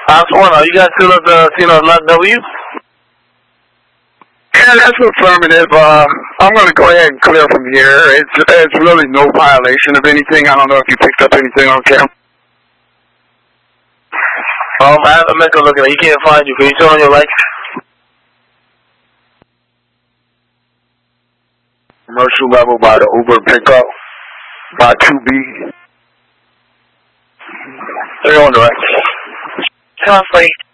How's one? Are you guys still at the Casino W? Yeah, that's affirmative. I'm going to go ahead and clear from here. It's really no violation of anything. I don't know if you picked up anything on camera. I haven't been looking at it. He can't find you. Can you turn on your lights? Commercial level by the Uber pickup by 2B. They're on the right. Translate.